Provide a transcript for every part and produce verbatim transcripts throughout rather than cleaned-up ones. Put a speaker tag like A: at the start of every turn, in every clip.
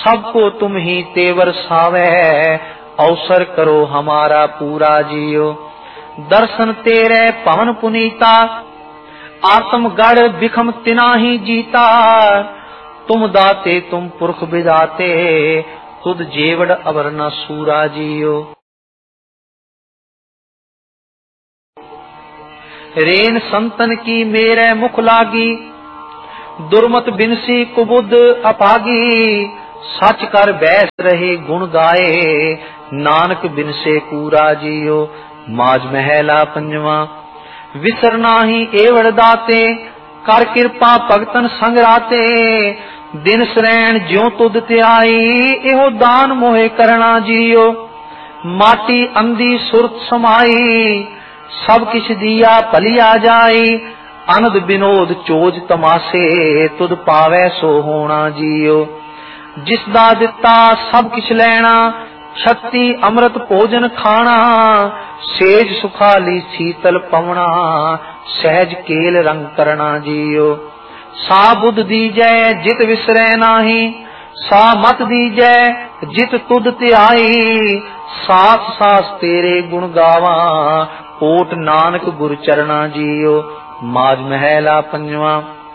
A: सबको तुम ही तेवर सावे, अवसर करो हमारा पूरा जियो। दर्शन तेरे पवन पुनीता, आत्मगढ़ बिखम तिना ही जीता। तुम दाते तुम पुरख विदाते, तुद जेवड़ अवर न सूरा जियो। रेन संतन की मेरे मुख लागी, दुर्मत बिनसी कुबुद अपागी। सच कर बैस रहे गुण गाए, नानक बिन से कूरा जियो। माज महला पंजवा। विसर नाही एवड़ दाते, कर कृपा भगतन संग राते। दिन सरैन ज्यों तुद ते आई, एहो दान मोहे करना जियो। माटी अंधी सुरत समाई, सब किछ दिया भलिया जाई। अनद विनोद चोज तमाशे, तुद पावै सो होना जियो। जिसदा दिता सब किछ लैना, शक्ति अमृत भोजन खाना। सेज सुखाली शीतल पवना, सहज केल रंग करना जियो। सा बुध दीजै जित विसरै नाही, सा मत दीजै जित तुद ते आई। सास सास तेरे गुण गावा, ओट नानक गुर चरना जियो। माज महला पंजवा।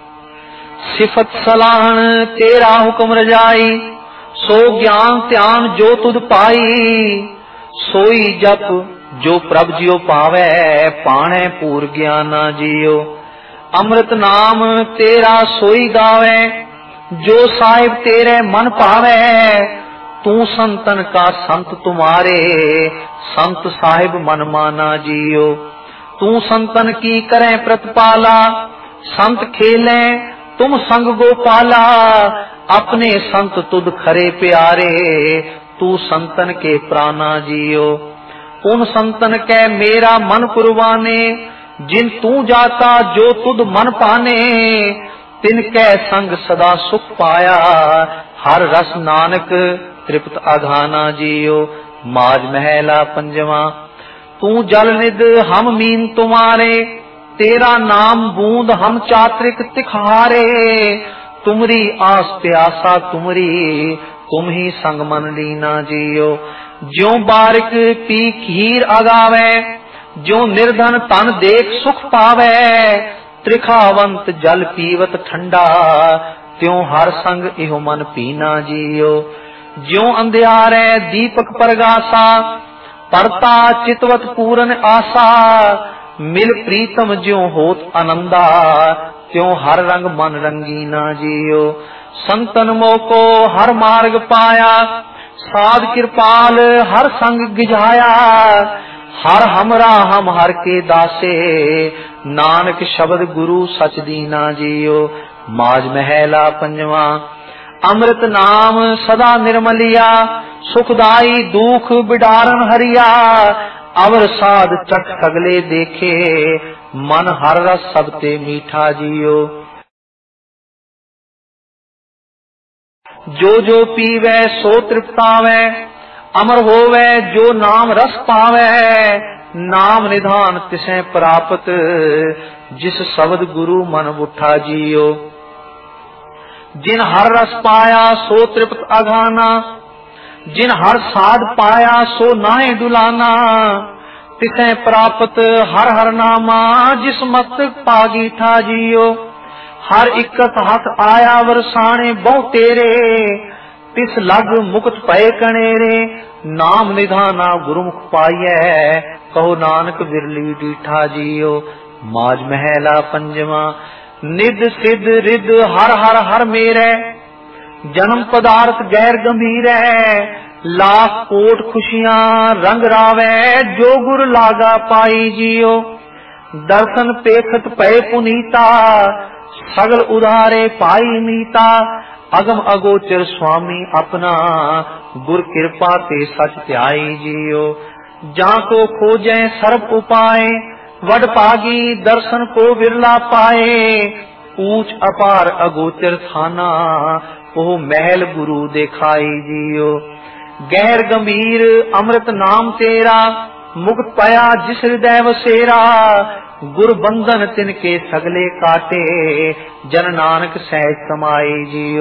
A: सिफत सलाहन तेरा हुक्म रजाई, सो ज्ञान ध्यान जो तुद पाई। सोई जप जो प्रभ जियो पावै, पाणै पूर ज्ञाना जियो। अमृत नाम तेरा सोई गावै, जो साहिब तेरे मन पावै। तू संतन का संत तुम्हारे, संत साहिब मन माना जियो। तू संतन की करें प्रतिपाला, संत खेले तुम संग गोपाला। अपने संत तुद खरे प्यारे, तू संतन के प्राणा जियो। उन संतन के मेरा मन कुर्बाने, जिन तू जाता जो तुद मन पाने। तिनके संग सदा सुख पाया, हर रस नानक तृप्त अघाना जियो। माज महला पंजवा। तू जल निध हम मीन तुम्हारे, तेरा नाम बूंद हम चात्रिक तिखारे। तुमरी आस प्यासा तुमरी, तुम ही संग मन लीना जियो। ज्यों बारिक पी खीर अगावे, ज्यों निर्धन तन देख सुख पावे। त्रिखावंत जल पीवत ठंडा, त्यों हर संग इहो मन पीना जियो। ज्यों अंधियारे दीपक परगासा, परता चितवत पूरन आशा। मिल प्रीतम ज्यों होत आनंदा, त्यों हर रंग मन रंगीना जियो। संतन मोको हर मार्ग पाया, साध कृपाल हर संग गिझाया। हर हमरा हम हर के दासे, नानक शब्द गुरु सच दीना जियो। माज महला पंजवा। अमृत नाम सदा निर्मलिया, सुखदाई दुख बिडारन हरिया। अवर साध चख सगले देखे, मन हर रस सबते मीठा जियो। जो जो पीवै सो तृप्तावै, अमर होवै जो नाम रस पावै। नाम निधान तिसै प्राप्त, जिस शब्द गुरु मन उठा जियो। जिन हर रस पाया सो तृप्त अघाना, जिन हर साध पाया सो नाहे डुलाना। तिसै प्राप्त हर हर नामा, जिस मस्तक पागी ठा जियो। हर इकत हथ आया वरसाने बहु तेरे, तिस लग मुक्त पए कनेरे। नाम निधाना गुरुमुख पाइयै, कहो नानक बिरली डीठा जियो। माज महला पंजवा। निध सिद्ध रिद हर हर हर मेरे, जन्म पदार्थ गैर गंभीर है। लाख कोट खुशियां रंग रावे, जो गुर लागा पाई जियो। दर्शन पेखत पए पुनीता, सगल उधारे पाई मीता। अगम अगोचर स्वामी अपना, गुर कृपा ते सच ध्याई जियो। जाको खोजे सर्व उपाय, वड पागी दर्शन को विरला पाए। ऊंच अपार अगोचर थाना, ओह महल गुरु देखाई जियो। गहर गंभीर अमृत नाम तेरा, मुक्त पाया जिस हृदय वसेरा। गुर बंधन तिनके सगले काटे, जन नानक सहज समाई जियो।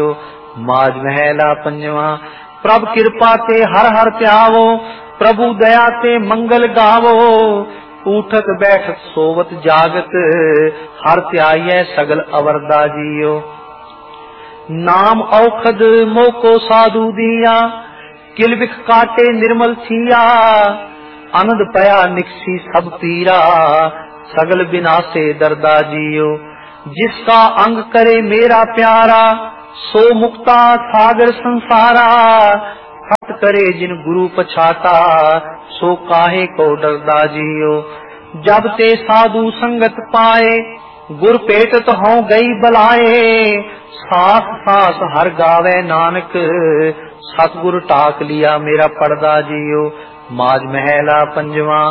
A: माज महला पंजवा। प्रभ कृपा ते हर हर त्यावो, प्रभु दया ते मंगल गावो। उठत बैठत सोवत जागत, हर त्याये सगल अवरदा जियो। नाम औखद मोको साधु दिया, किल बिख काटे निर्मल थिया। आनंद पया निकसी सब पीरा, सगल बिनासे दर्दा जियो। जिसका अंग करे मेरा प्यारा, सो मुक्ता सागर संसारा। हट करे जिन गुरु पछाता, सो काहे को डरदा जियो। जब ते साधु संगत पाए, गुर पेटत हों गई बलाए। सास सास हर गावे नानक, सतगुर टाक लिया मेरा पड़दा जियो। माज महला पंजवा।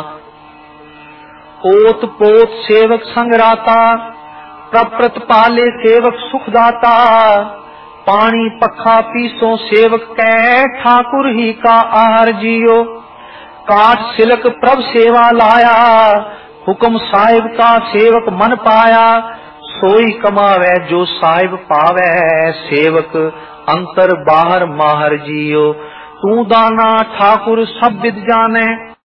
A: ओत पोत सेवक संग राता, प्रप्रत पाले सेवक सुखदाता। पानी पखा पीसो सेवक कै, ठाकुर ही का आहार जियो। काट सिलक प्रभ सेवा लाया, हुक्म साहिब का सेवक मन पाया। सोई कमावे जो साहिब पावे, सेवक अंतर बाहर माहर जियो। तू दाना ठाकुर सब विद जाने,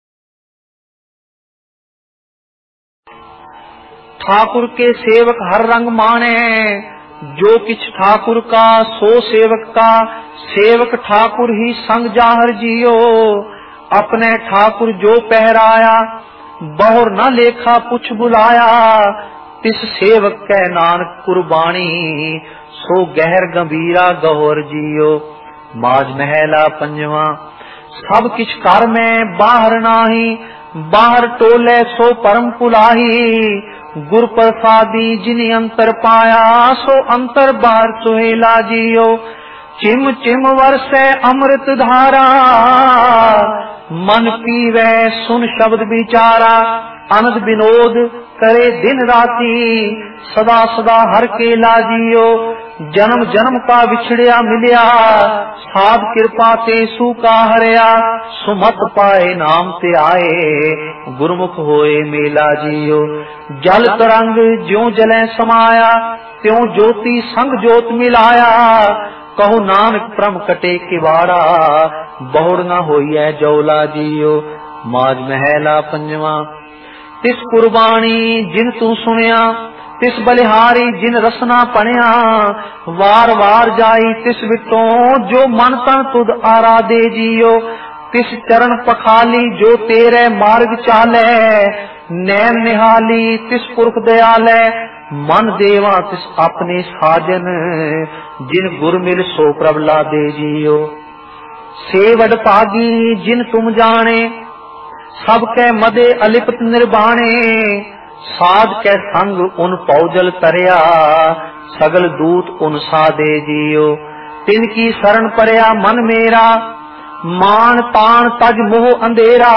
A: ठाकुर के सेवक हर रंग माने। जो किछ ठाकुर का सो सेवक का, सेवक ठाकुर ही संग जाहर जियो। अपने ठाकुर जो पहराया, बहुर न लेखा पुछ बुलाया। तिस सेवक कै नानक कुर्बानी, सो गहर गंभीरा गहोर जियो। माज महला पंजवा। सब किछ कर में बाहर नाही, बाहर टोले सो परम पुलाही। गुर प्रसादी जिनि अंतर पाया, सो अंतर बाहर सुहेला जियो। चिम चिम वर्षे अमृत धारा, मन पीवे सुन शब्द विचारा। आनंद विनोद करे दिन राती, सदा सदा हर के लाजियो। जन्म जन्म का बिछड़िया मिलिया, साध कृपा ते सूका हरिया। सुमत पाए नाम ते आए, गुरमुख होए मेला जियो। जल तरंग ज्यों जले समाया, त्यों ज्योति संग ज्योत मिलाया। कहो नानक प्रम कटे किवाड़ा, बहुड़ न होइए जौला जियो। माज महला पंजवा। तिस कुर्बानी जिन तू सुनिया, तिस बलिहारी जिन रसना पणिया। वार वार जाई तिस विटों, जो मन तन तुद आराधे जियो। तिस चरण पखाली जो तेरे मार्ग चाले, नैन निहाली तिस पुरख दयाले। मन देवा तिस अपने साजन, जिन गुर मिल सो प्रभ लादे जियो। सेवड पागी जिन तुम जाने, सब कै मदे अलिपत निर्बाणे। साध कै संग उन पौजल तरया, सगल दूत उन सादे जियो। तिनकी शरण परया मन मेरा, मान तान तज मोह अंधेरा।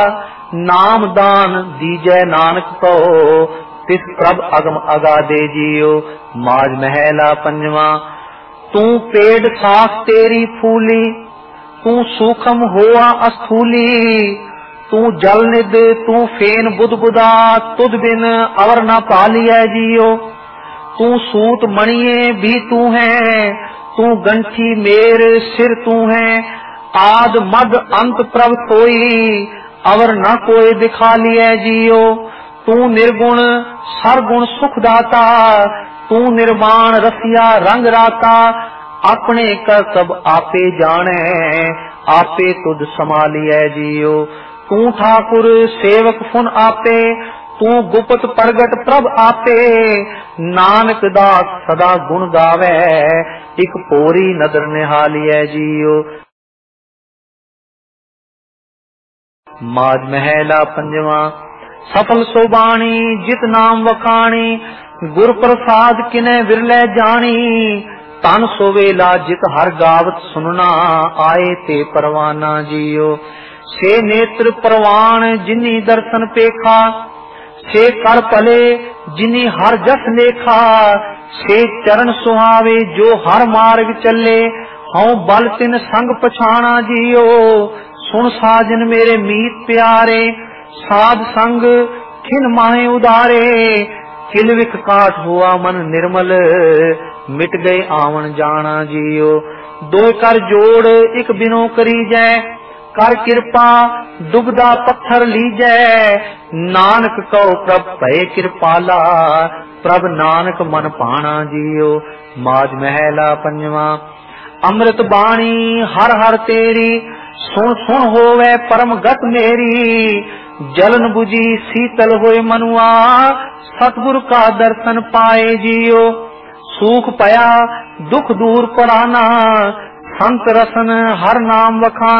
A: नाम दान दीजै नानक को, तिस प्रभ अगम अगाधे जियो। माज महला पंजवा। तू पेड़ साख तेरी फूली, तू सूखम होआ अस्थूली। तू जल निद तू फेन बुध बुदा, तुद बिन अवर न पालिया जियो। तू सूत मणिये भी तू है, तू गंठी मेर सिर तू है। आद मद अंत प्रभ कोई, अवर न कोई दिखा लिया जियो। तू निर्गुण सरगुण सुखदाता, तू निर्वाण रसिया रंग राता। अपने कर्तव्य आपे जाने, आपे तुद संभालिया जियो। तू ठाकुर सेवक फुन आपे, तू गुप्त प्रगट प्रभ आपे। नानक दास सदा गुण गावे, एक पोरी नदर निहालिए जियो। माज महला पंजवा। सफल सोबाणी जित नाम वखाणी, गुर प्रसाद किने विरले जानी। तन सोवेला जित हर गावत सुनना, आए ते परवाना जियो। से नेत्र प्रवाण जिनी दर्शन पेखा, से कर पले जिनी हर जस लेखा। से चरण सुहावे जो हर मार्ग चले, हूँ बल तिन संग पछाना जियो। सुन साजन मेरे मीत प्यारे, साध संग खिन माहे उदारे। किलविक काट हुआ मन निर्मल, मिट गए आवन जाना जियो। दो कर जोड़ एक बिनो करी जै, कर कृपा दुबदा पत्थर लीजै। नानक कहो प्रभ भय कृपाला, प्रभ नानक मन पाना जियो। माज महला पंजवा। अमृत बाणी हर हर तेरी, सुन सुन होवे परम गत मेरी। जलन बुझी शीतल होए मनुआ, सतगुरु का दर्शन पाए जियो। सूख पया दुख दूर पराना, संत रसन हर नाम वखाना।